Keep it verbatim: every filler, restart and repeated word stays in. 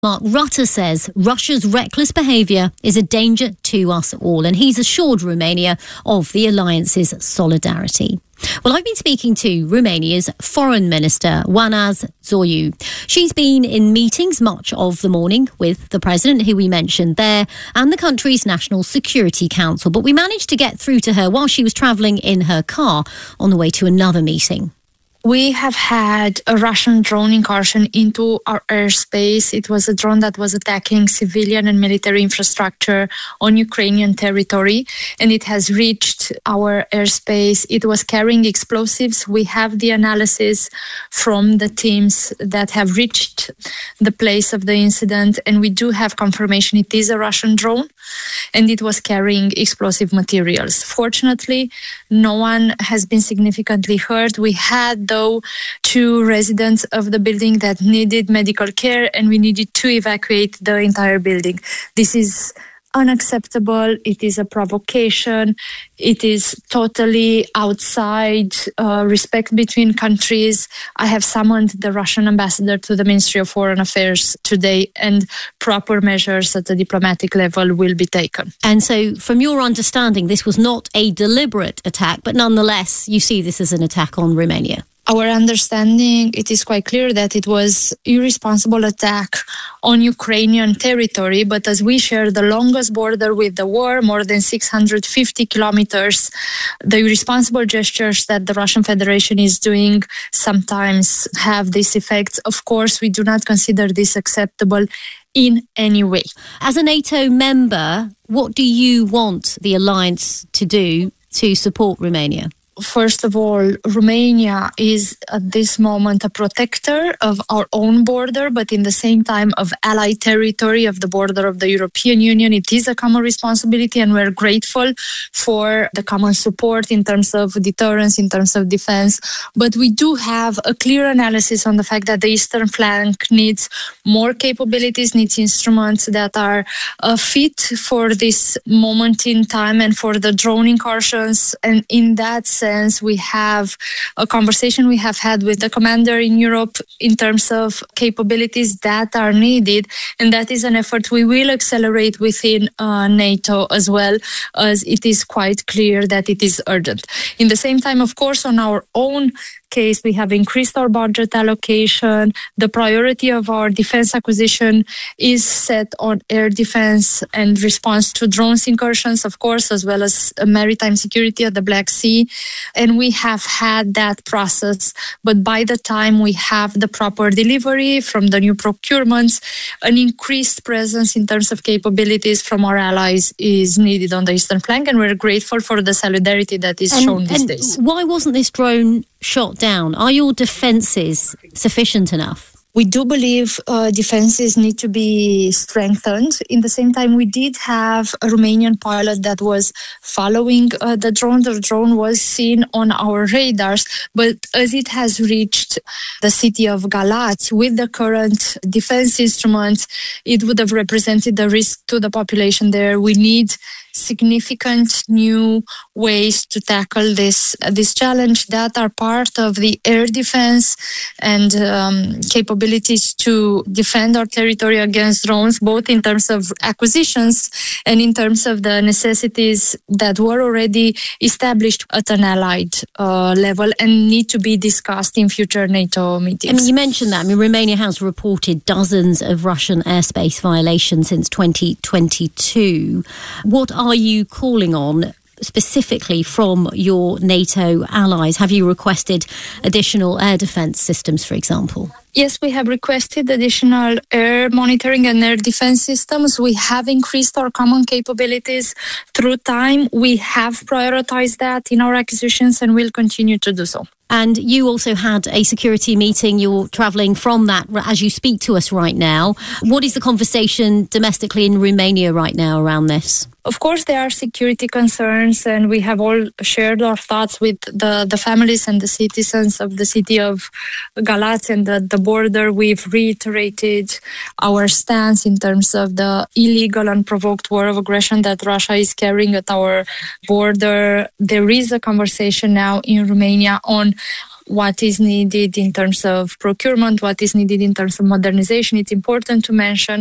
Mark Rutte says Russia's reckless behaviour is a danger to us all, and he's assured Romania of the alliance's solidarity. Well, I've been speaking to Romania's Foreign Minister, Oana Zoiu. She's been in meetings much of the morning with the President, who we mentioned there, and the country's National Security Council. But we managed to get through to her while she was travelling in her car on the way to another meeting. We have had a Russian drone incursion into our airspace. It was a drone that was attacking civilian and military infrastructure on Ukrainian territory, and it has reached our airspace. It was carrying explosives. We have the analysis from the teams that have reached the place of the incident, and we do have confirmation it is a Russian drone, and it was carrying explosive materials. Fortunately, no one has been significantly hurt. We had though two residents of the building that needed medical care, and we needed to evacuate the entire building. This is unacceptable. It is a provocation. It is totally outside uh, respect between countries. I have summoned the Russian ambassador to the Ministry of Foreign Affairs today, and proper measures at the diplomatic level will be taken. And so, from your understanding, this was not a deliberate attack, but nonetheless, you see this as an attack on Romania. Our understanding, it is quite clear that it was irresponsible attack on Ukrainian territory, but as we share the longest border with the war, more than six hundred fifty kilometers, the irresponsible gestures that the Russian Federation is doing sometimes have this effect. Of course, we do not consider this acceptable in any way. As a NATO member, what do you want the alliance to do to support Romania? First of all, Romania is at this moment a protector of our own border, but in the same time of allied territory of the border of the European Union. It is a common responsibility, and we're grateful for the common support in terms of deterrence, in terms of defense. But we do have a clear analysis on the fact that the eastern flank needs more capabilities, needs instruments that are uh, fit for this moment in time and for the drone incursions. And in that sense, we have a conversation we have had with the commander in Europe in terms of capabilities that are needed, and that is an effort we will accelerate within uh, NATO as well, as it is quite clear that it is urgent. In the same time, of course, on our own case, we have increased our budget allocation. The priority of our defense acquisition is set on air defense and response to drones incursions, of course, as well as maritime security at the Black Sea. And we have had that process. But by the time we have the proper delivery from the new procurements, an increased presence in terms of capabilities from our allies is needed on the eastern flank. And we're grateful for the solidarity that is and, shown these and days. Why wasn't this drone shot down? Are your defences sufficient enough? We do believe uh, defenses need to be strengthened. In the same time, we did have a Romanian pilot that was following uh, the drone. The drone was seen on our radars, but as it has reached the city of Galați with the current defense instruments, it would have represented a risk to the population there. We need significant new ways to tackle this uh, this challenge that are part of the air defense and um, capabilities to defend our territory against drones, both in terms of acquisitions and in terms of the necessities that were already established at an allied uh, level and need to be discussed in future NATO meetings. I mean, you mentioned that. I mean, Romania has reported dozens of Russian airspace violations since twenty twenty-two. What are you calling on specifically from your NATO allies? Have you requested additional air defence systems, for example? Yes, we have requested additional air monitoring and air defense systems. We have increased our common capabilities through time. We have prioritized that in our acquisitions and will continue to do so. And you also had a security meeting. You're travelling from that as you speak to us right now. What is the conversation domestically in Romania right now around this? Of course, there are security concerns, and we have all shared our thoughts with the, the families and the citizens of the city of Galați and the, the border. We've reiterated our stance in terms of the illegal, unprovoked war of aggression that Russia is carrying at our border. There is a conversation now in Romania on what is needed in terms of procurement, what is needed in terms of modernization. It's important to mention